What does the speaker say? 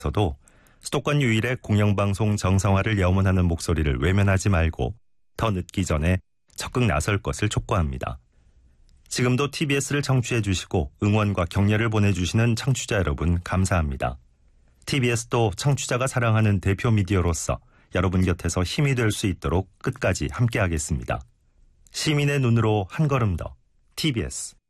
서도 수도권 유일의 공영방송 정상화를 염원하는 목소리를 외면하지 말고 더 늦기 전에 적극 나설 것을 촉구합니다. 지금도 TBS를 청취해 주시고 응원과 격려를 보내주시는 청취자 여러분 감사합니다. TBS도 청취자가 사랑하는 대표 미디어로서 여러분 곁에서 힘이 될 수 있도록 끝까지 함께하겠습니다. 시민의 눈으로 한 걸음 더 TBS